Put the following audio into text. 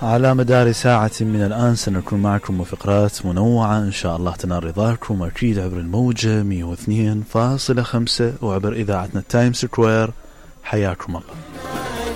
على مدار ساعة من الآن سنكون معكم وفقرات منوعة إن شاء الله تنال رضاكم، أكيد عبر الموجة 102.5 وعبر إذاعتنا تايم سكوير. حياكم الله.